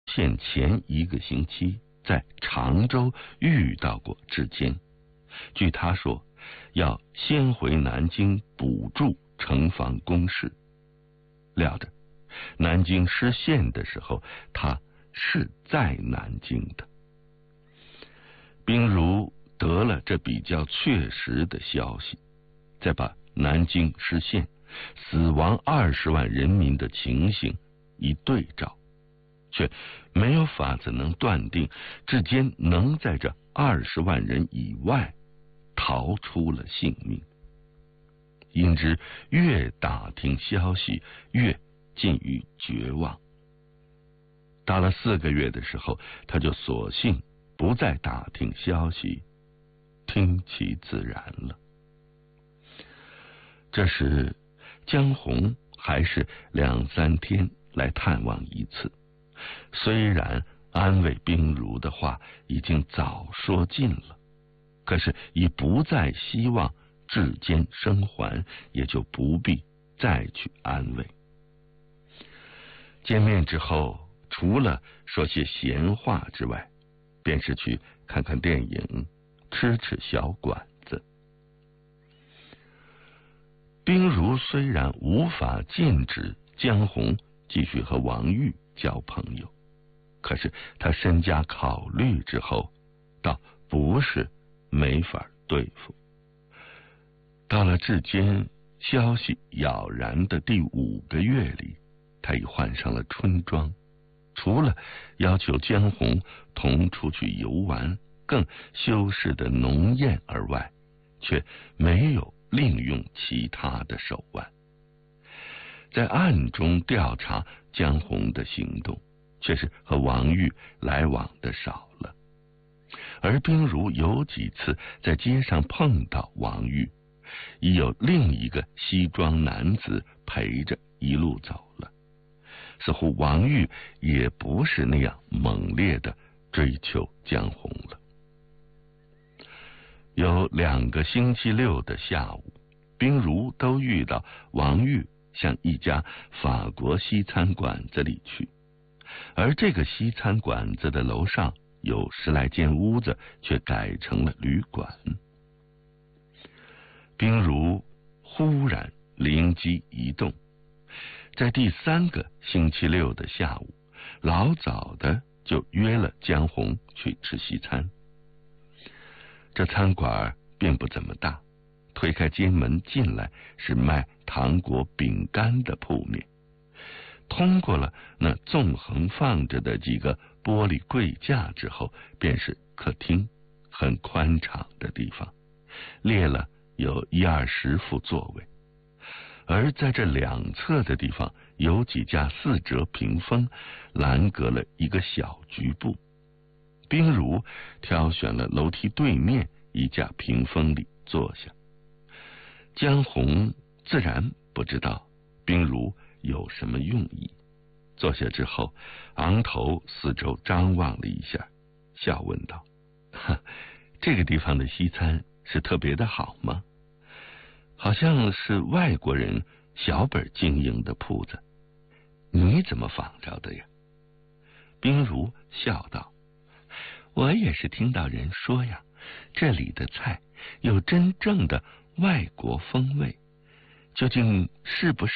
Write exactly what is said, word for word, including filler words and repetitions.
现前一个星期在常州遇到过志坚，据他说，要先回南京补助城防工事。料着南京失陷的时候，他是在南京的。兵如得了这比较确实的消息，再把南京失陷、死亡二十万人民的情形一对照，却没有法子能断定志坚能在这二十万人以外逃出了性命。因之越打听消息，越近于绝望。到了四个月的时候，他就索性不再打听消息，听其自然了。这时江红还是两三天来探望一次，虽然安慰兵如的话已经早说尽了，可是已不再希望志坚生还，也就不必再去安慰。见面之后，除了说些闲话之外，便是去看看电影，吃吃小馆子。兵如虽然无法禁止江红继续和王玉交朋友，可是他身家考虑之后，倒不是没法对付。到了志坚消息杳然的第五个月里，他已换上了春装，除了要求江红同出去游玩、更修饰的浓艳而外，却没有另用其他的手腕。在暗中调查江红的行动，却是和王玉来往的少了。而兵如有几次在街上碰到王玉，已有另一个西装男子陪着一路走了，似乎王玉也不是那样猛烈的追求江红了。有两个星期六的下午，兵如都遇到王玉向一家法国西餐馆子里去，而这个西餐馆子的楼上有十来间屋子，却改成了旅馆。兵如忽然灵机一动，在第三个星期六的下午，老早的就约了江红去吃西餐。这餐馆并不怎么大，推开街门进来是卖糖果饼干的铺面，通过了那纵横放着的几个玻璃柜架之后，便是客厅，很宽敞的地方，列了有一二十副座位，而在这两侧的地方有几架四折屏风，拦隔了一个小局部。兵如挑选了楼梯对面一架屏风里坐下。江红自然不知道兵如有什么用意，坐下之后昂头四周张望了一下，笑问道：这个地方的西餐是特别的好吗？好像是外国人小本经营的铺子，你怎么仿着的呀？兵如笑道：我也是听到人说呀，这里的菜有真正的外国风味，究竟是不是